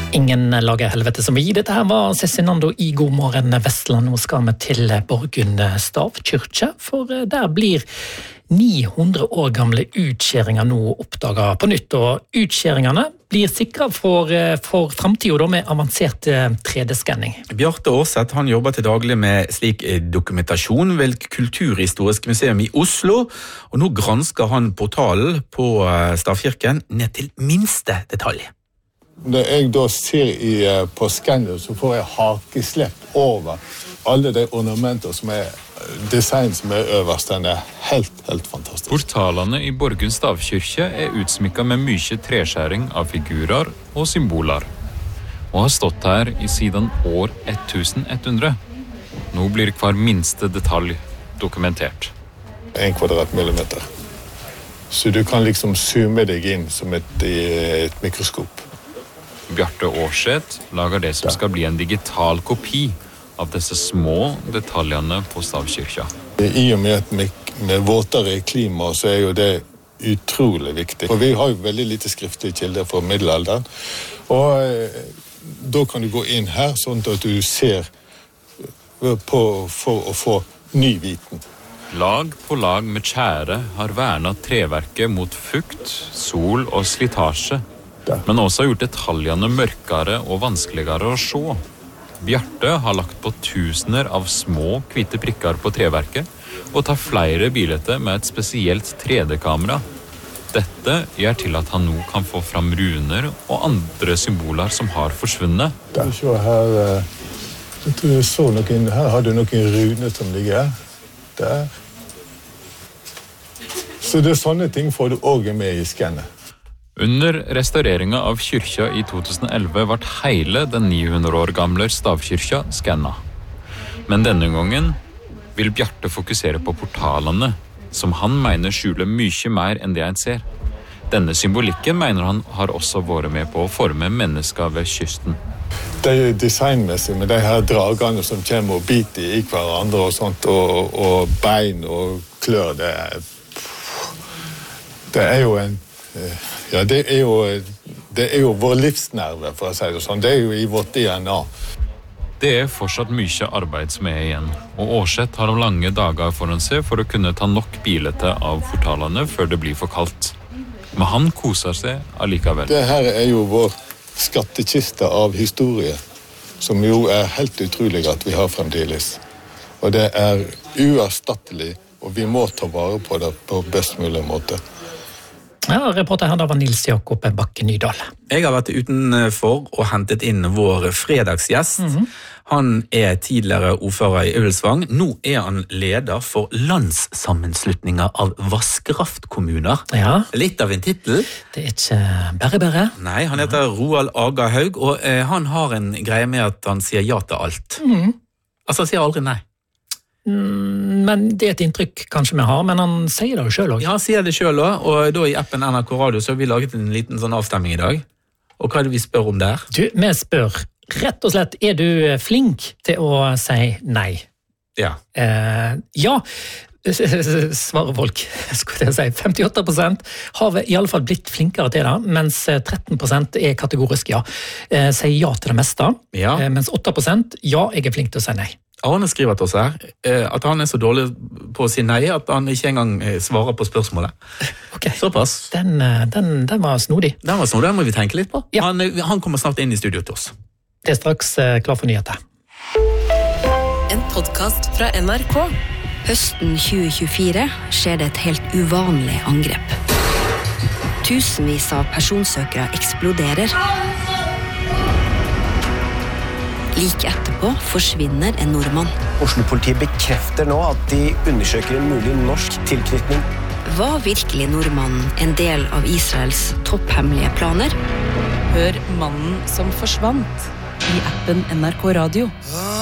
Ingen lager helvete som vi. Dette her var Cezinando I God morgen Vestland. Nå skal vi til Borgund stavkirke, for der blir 900 år gamle utskjæringer nå oppdaget på nytt, og utskjæringene blir sikret for fremtiden med avansert 3D-skanning. Bjarte Aarseth, han jobber til daglig med slik dokumentasjon ved Kulturhistorisk museum I Oslo, og nå gransker han portalen på stavkirken ned til minste detalj. Når jeg da ser på skanner, så får jeg hakeslepp over alle de ornamenter som design som øverst. Den helt fantastisk. Portalene I Borgund stavkirke utsmykket med mye treskjæring av figurer og symboler, og har stått her I siden år 1100. Nå blir hver minste detalj dokumentert. 1 kvadratmillimeter. Så du kan liksom zoome deg inn som et mikroskop. Bjarte Aarseth lager det som skal bli en digital kopi av disse små detaljene på stavkirka. I og med at med våtere klima så jo det utrolig viktig. For vi har jo veldig lite skriftlige kilder fra middelalderen, og da kan du gå inn her sånn at du ser på for å få ny viten. Lag på lag med tjære har vernet treverket mot fukt, sol og slitasje, men også gjort detaljene mørkere og vanskeligere å se. Bjarte har lagt på tusener av små, hvite prikker på treverket og tar flere bilder med et spesielt 3D-kamera. Dette gjør til at han nå kan få fram runer og andre symboler som har forsvunnet. Se her, jeg tror jeg så noen, her har du noen runer som ligger her. Der. Så det sånne ting får du også med I skannet. Under restaureringen av kyrkja I 2011 ble hele den 900 år gamle stavkyrkja skannet. Men denne gangen vil Bjarte fokusere på portalene, som han mener skjuler mye mer enn det han ser. Denne symbolikken mener han har også vært med på å forme mennesker ved kysten. Det designmessig med de her dragene som kommer og biter I hverandre og sånt, og bein og klør, det jo en... Ja, det jo vår livsnerve, for å si det sånn. Det jo I vårt DNA. Det fortsatt mye arbeid som igjen, og Aarseth har lange dager foran seg for å kunne ta nok bilder av portalene før det blir for kaldt. Men han koser seg allikevel. Det her jo vår skattekiste av historie, som jo helt utrolig at vi har fremdeles. Og det uerstattelig, og vi må ta vare på det på best mulig måte. Ja, reporter her da var Nils Jakob Bakke Nydal. Jeg har vært utenfor og hentet inn vår fredagsgjest. Han tidligere ordfører I Ullensvang. Nå han leder for landssammenslutninger av vasskraftkommuner. Ja. Litt av en titel. Det ikke bare. Nei, han heter Roald Aga Haug, og han har en greie med at han sier ja til alt. Altså, han sier aldri nei. Men det et inntrykk kanskje vi har, men han sier det jo selv også. Ja, han sier det selv også, og da I appen NRK Radio så har vi laget en liten sånn avstemming I dag. Og hva det vi spør om der? Du, vi spør rett og slett, du flink til å si nei? Ja. Ja, svarer folk, skulle jeg si. 58% har I alle fall blitt flinkere til det, mens 13% kategorisk ja. Sier ja til det meste, mens 8% ja, jeg flink til å si nei. Arne skriver til oss her at han så dårlig på å si nei at han ikke engang svarer på spørsmålet. Ok, såpass. Den var snodig. Den var snodig, den må vi tenke litt på. Ja. Han kommer snart inn I studio til oss. Det straks klar for nyheter. En podcast fra NRK. Høsten 2024 skjer det et helt uvanlig angrep. Tusenvis av personsøkere eksploderer. Like etterpå forsvinner en nordmann. Oslo-politiet bekrefter nå at de undersøker en mulig norsk tilknytning. Var virkelig nordmannen en del av Israels topphemmelige planer? Hør Mannen som forsvant I appen NRK Radio.